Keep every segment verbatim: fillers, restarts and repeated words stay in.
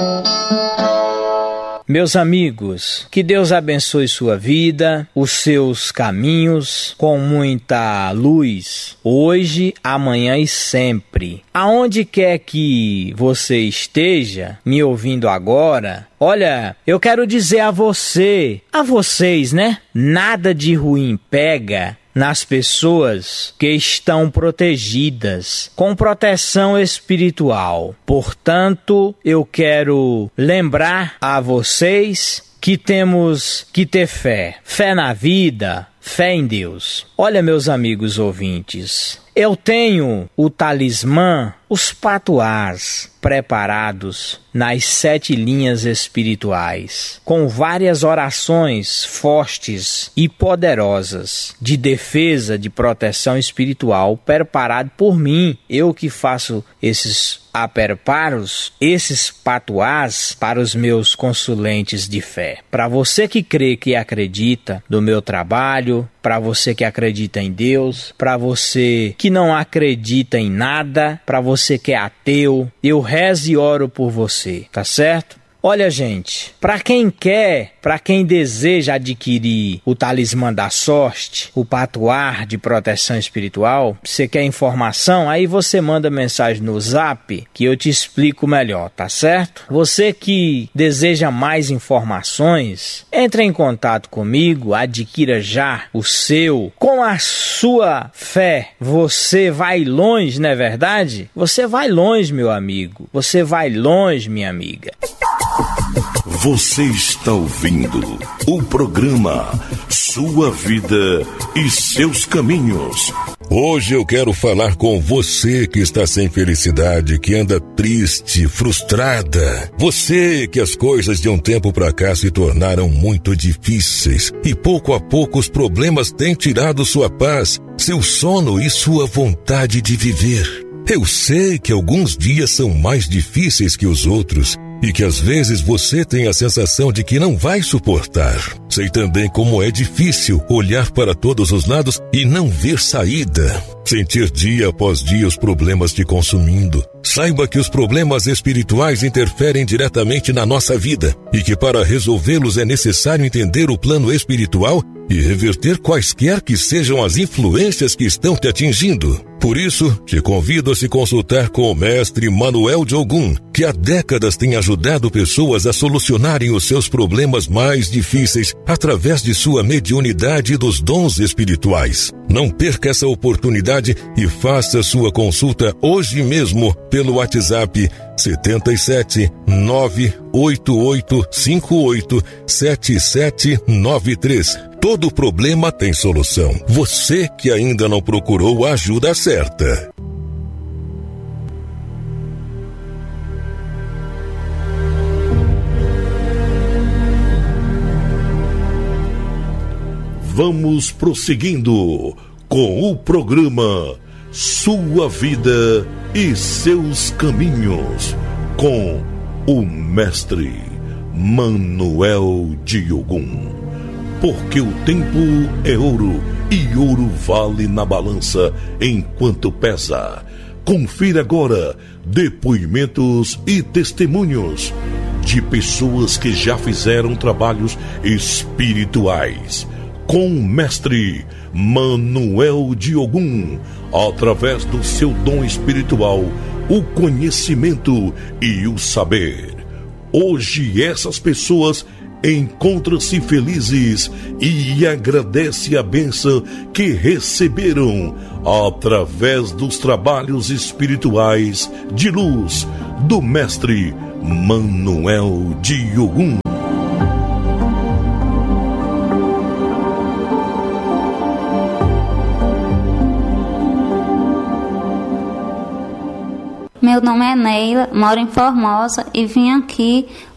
Meus amigos, que Deus abençoe sua vida, os seus caminhos, com muita luz, hoje, amanhã e sempre. Aonde quer que você esteja, me ouvindo agora, olha, eu quero dizer a você, a vocês, né? Nada de ruim pega nas pessoas que estão protegidas, com proteção espiritual. Portanto, eu quero lembrar a vocês que temos que ter fé. Fé na vida, fé em Deus. Olha, meus amigos ouvintes, eu tenho o talismã, os patuás preparados nas sete linhas espirituais, com várias orações fortes e poderosas de defesa, de proteção espiritual, preparado por mim. Eu que faço esses aperparos, esses patuás para os meus consulentes de fé. Para você que crê, que acredita no meu trabalho, para você que acredita em Deus, para você que não acredita em nada, para você que é ateu, eu rezo e oro por você, tá certo? Olha, gente, para quem quer, para quem deseja adquirir o talismã da sorte, o patuar de proteção espiritual, você quer informação, aí você manda mensagem no Zap que eu te explico melhor, tá certo? Você que deseja mais informações, entre em contato comigo, adquira já o seu. Com a sua fé, você vai longe, não é verdade? Você vai longe, meu amigo. Você vai longe, minha amiga. Você está ouvindo o programa Sua Vida e Seus Caminhos. Hoje eu quero falar com você que está sem felicidade, que anda triste, frustrada. Você que as coisas de um tempo pra cá se tornaram muito difíceis e pouco a pouco os problemas têm tirado sua paz, seu sono e sua vontade de viver. Eu sei que alguns dias são mais difíceis que os outros e que às vezes você tem a sensação de que não vai suportar. Sei também como é difícil olhar para todos os lados e não ver saída. Sentir dia após dia os problemas te consumindo. Saiba que os problemas espirituais interferem diretamente na nossa vida e que para resolvê-los é necessário entender o plano espiritual e reverter quaisquer que sejam as influências que estão te atingindo. Por isso, te convido a se consultar com o mestre Manuel de Ogum, que há décadas tem ajudado pessoas a solucionarem os seus problemas mais difíceis através de sua mediunidade e dos dons espirituais. Não perca essa oportunidade e faça sua consulta hoje mesmo pelo WhatsApp sete sete nove oito oito cinco oito sete sete nove três. Todo problema tem solução. Você que ainda não procurou a ajuda certa. Vamos prosseguindo com o programa Sua Vida e Seus Caminhos, com o mestre Manuel de Ogum. Porque o tempo é ouro e ouro vale na balança enquanto pesa. Confira agora depoimentos e testemunhos de pessoas que já fizeram trabalhos espirituais com o mestre Manuel de Ogum, através do seu dom espiritual, o conhecimento e o saber. Hoje essas pessoas encontram-se felizes e agradecem a bênção que receberam através dos trabalhos espirituais de luz do mestre Manuel de Ogum. Meu nome é Neila, moro em Formosa e vim aqui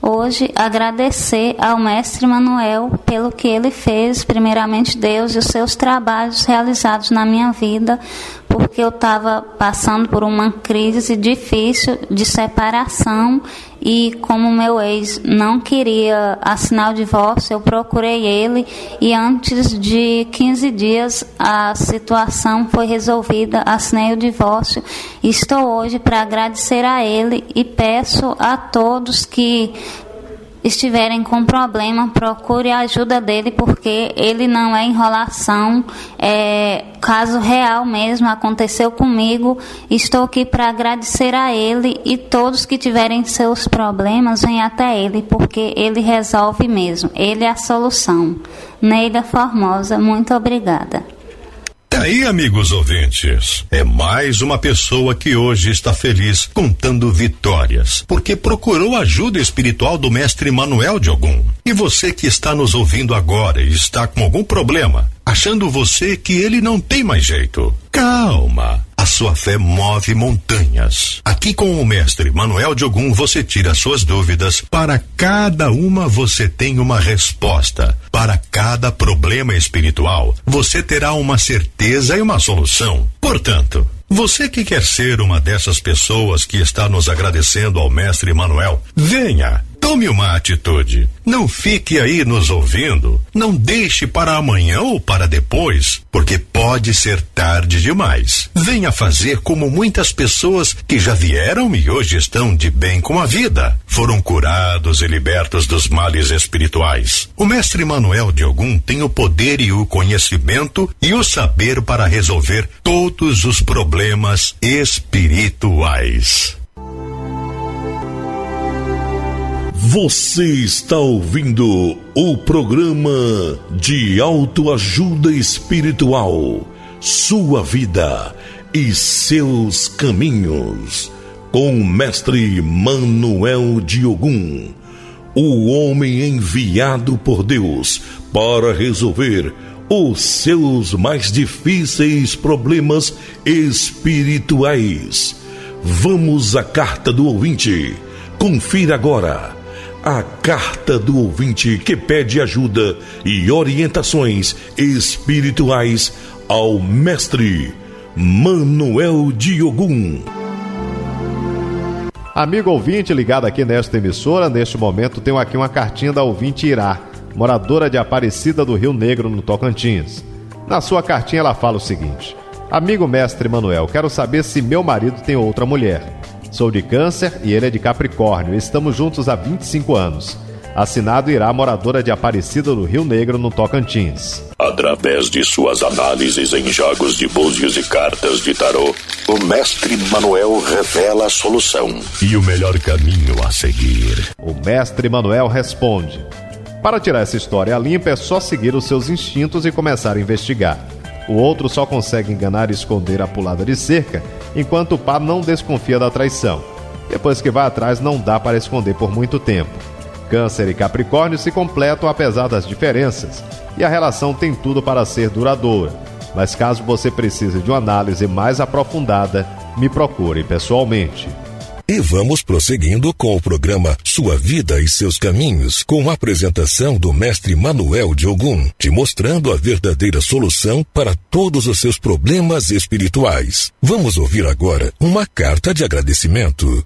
hoje agradecer ao Mestre Manuel pelo que ele fez, primeiramente Deus e os seus trabalhos realizados na minha vida, porque eu estava passando por uma crise difícil de separação e como meu ex não queria assinar o divórcio, eu procurei ele e antes de quinze dias a situação foi resolvida, assinei o divórcio. Estou hoje para agradecer a ele e peço a todos que estiverem com problema, procure a ajuda dele, porque ele não é enrolação, é caso real mesmo, aconteceu comigo. Estou aqui para agradecer a ele e todos que tiverem seus problemas, venham até ele, porque ele resolve mesmo, ele é a solução. Neida Formosa, muito obrigada. Aí, amigos ouvintes, é mais uma pessoa que hoje está feliz contando vitórias, porque procurou ajuda espiritual do Mestre Manuel de Ogum. E você que está nos ouvindo agora e está com algum problema, achando você que ele não tem mais jeito, calma, a sua fé move montanhas. Aqui com o Mestre Manuel de Ogum você tira suas dúvidas, para cada uma você tem uma resposta, para cada problema espiritual você terá uma certeza e uma solução. Portanto, você que quer ser uma dessas pessoas que está nos agradecendo ao Mestre Manuel, venha, tome uma atitude. Não fique aí nos ouvindo, não deixe para amanhã ou para depois, porque pode ser tarde demais. Venha fazer como muitas pessoas que já vieram e hoje estão de bem com a vida. Foram curados e libertos dos males espirituais. O Mestre Manuel de Ogum tem o poder e o conhecimento e o saber para resolver todos os problemas espirituais. Você está ouvindo o programa de autoajuda espiritual, Sua Vida e Seus Caminhos, com o Mestre Manuel de Ogum, o homem enviado por Deus para resolver os seus mais difíceis problemas espirituais. Vamos à carta do ouvinte. Confira agora a carta do ouvinte que pede ajuda e orientações espirituais ao Mestre Manuel de Ogum. Amigo ouvinte ligado aqui nesta emissora, neste momento tenho aqui uma cartinha da ouvinte Irá, moradora de Aparecida do Rio Negro, no Tocantins. Na sua cartinha ela fala o seguinte: amigo Mestre Manuel, quero saber se meu marido tem outra mulher. Sou de Câncer e ele é de Capricórnio e estamos juntos há vinte e cinco anos. Assinado Irá, moradora de Aparecida do Rio Negro, no Tocantins. Através de suas análises em jogos de búzios e cartas de tarô, o Mestre Manuel revela a solução e o melhor caminho a seguir. O Mestre Manuel responde: para tirar essa história limpa é só seguir os seus instintos e começar a investigar. O outro só consegue enganar e esconder a pulada de cerca, enquanto o par não desconfia da traição. Depois que vai atrás, não dá para esconder por muito tempo. Câncer e Capricórnio se completam apesar das diferenças, e a relação tem tudo para ser duradoura. Mas caso você precise de uma análise mais aprofundada, me procure pessoalmente. E vamos prosseguindo com o programa Sua Vida e Seus Caminhos, com a apresentação do Mestre Manuel de Ogum, te mostrando a verdadeira solução para todos os seus problemas espirituais. Vamos ouvir agora uma carta de agradecimento.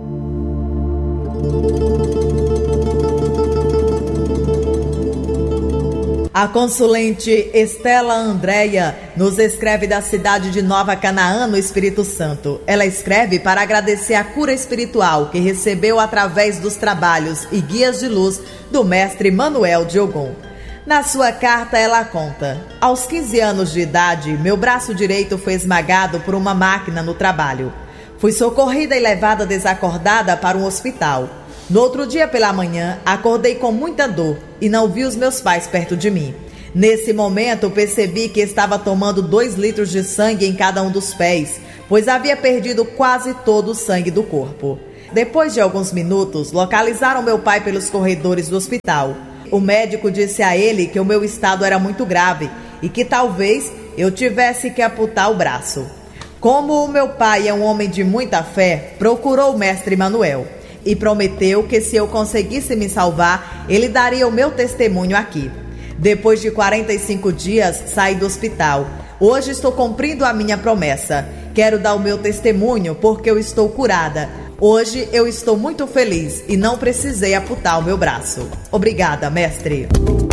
A consulente Estela Andréia nos escreve da cidade de Nova Canaã, no Espírito Santo. Ela escreve para agradecer a cura espiritual que recebeu através dos trabalhos e guias de luz do Mestre Manuel de Ogum. Na sua carta ela conta: aos quinze anos de idade, meu braço direito foi esmagado por uma máquina no trabalho. Fui socorrida e levada desacordada para um hospital. No outro dia pela manhã, acordei com muita dor e não vi os meus pais perto de mim. Nesse momento, percebi que estava tomando dois litros de sangue em cada um dos pés, pois havia perdido quase todo o sangue do corpo. Depois de alguns minutos, localizaram meu pai pelos corredores do hospital. O médico disse a ele que o meu estado era muito grave e que talvez eu tivesse que amputar o braço. Como o meu pai é um homem de muita fé, procurou o Mestre Manuel. e prometeu que se eu conseguisse me salvar, ele daria o meu testemunho aqui. Depois de quarenta e cinco dias, saí do hospital. Hoje estou cumprindo a minha promessa. Quero dar o meu testemunho porque eu estou curada. Hoje eu estou muito feliz e não precisei amputar o meu braço. Obrigada, mestre.